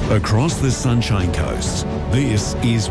Across the Sunshine Coast, this is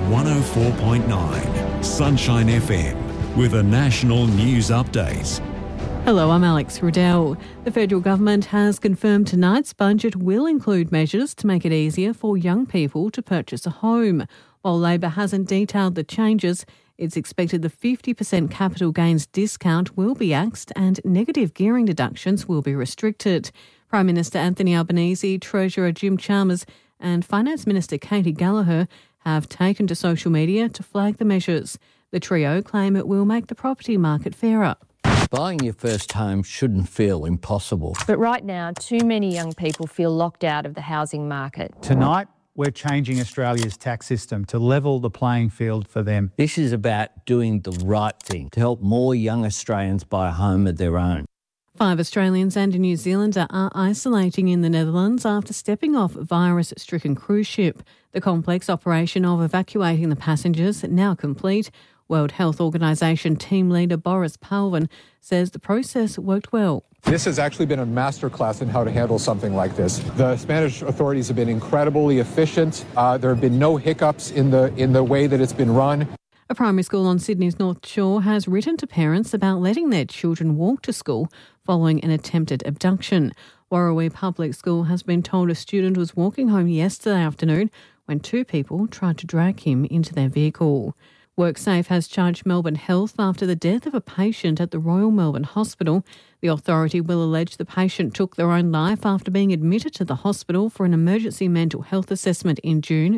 104.9 Sunshine FM with a national news update. Hello, I'm Alex Riddell. The federal government has confirmed tonight's budget will include measures to make it easier for young people to purchase a home. While Labor hasn't detailed the changes, it's expected the 50% capital gains discount will be axed and negative gearing deductions will be restricted. Prime Minister Anthony Albanese, Treasurer Jim Chalmers and Finance Minister Katie Gallagher have taken to social media to flag the measures. The trio claim it will make the property market fairer. Buying your first home shouldn't feel impossible. But right now, too many young people feel locked out of the housing market. Tonight, we're changing Australia's tax system to level the playing field for them. This is about doing the right thing to help more young Australians buy a home of their own. 5 Australians and a New Zealander are isolating in the Netherlands after stepping off virus-stricken cruise ship. The complex operation of evacuating the passengers now complete. World Health Organization team leader Boris Palvin says the process worked well. This has actually been a masterclass in how to handle something like this. The Spanish authorities have been incredibly efficient. There have been no hiccups in the way that it's been run. A primary school on Sydney's North Shore has written to parents about letting their children walk to school following an attempted abduction. Warrawee Public School has been told a student was walking home yesterday afternoon when 2 people tried to drag him into their vehicle. WorkSafe has charged Melbourne Health after the death of a patient at the Royal Melbourne Hospital. The authority will allege the patient took their own life after being admitted to the hospital for an emergency mental health assessment in June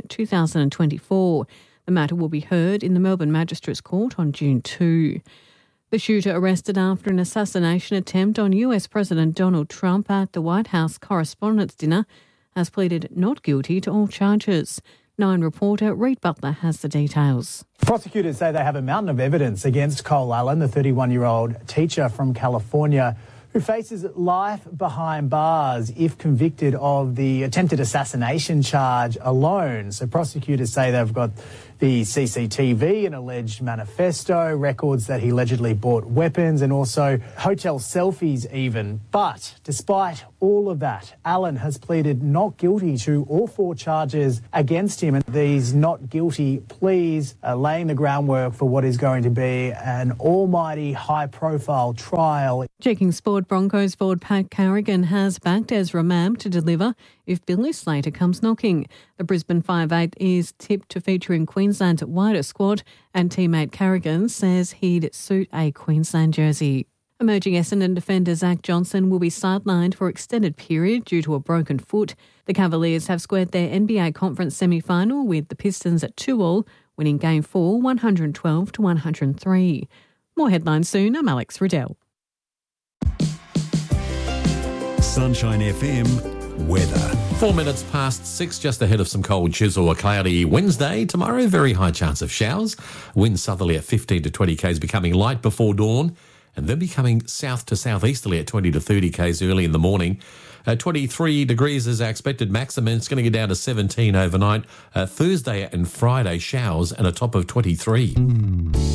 2024. The matter will be heard in the Melbourne Magistrates Court on June 2. The shooter arrested after an assassination attempt on US President Donald Trump at the White House Correspondents' Dinner has pleaded not guilty to all charges. Nine reporter Reid Butler has the details. Prosecutors say they have a mountain of evidence against Cole Allen, the 31-year-old teacher from California, who faces life behind bars if convicted of the attempted assassination charge alone. So prosecutors say they've got the CCTV, an alleged manifesto, records that he allegedly bought weapons and also hotel selfies even. But despite all of that, Allen has pleaded not guilty to all 4 charges against him. And these not guilty pleas are laying the groundwork for what is going to be an almighty high-profile trial. Checking Sport, Broncos forward Pat Carrigan has backed Ezra Mam to deliver if Billy Slater comes knocking. The Brisbane 5'8" is tipped to feature in Queensland's wider squad, and teammate Carrigan says he'd suit a Queensland jersey. Emerging Essendon defender Zach Johnson will be sidelined for extended period due to a broken foot. The Cavaliers have squared their NBA conference semi-final with the Pistons at 2-2, winning Game 4 112-103. More headlines soon. I'm Alex Riddell. Sunshine FM weather. 4 minutes past 6, just ahead of some cold chisel. A cloudy Wednesday. Tomorrow, very high chance of showers. Wind southerly at 15 to 20 k's, becoming light before dawn, and then becoming south to southeasterly at 20 to 30 k's early in the morning. 23 degrees is our expected maximum. It's going to get down to 17 overnight. Thursday and Friday showers and a top of 23.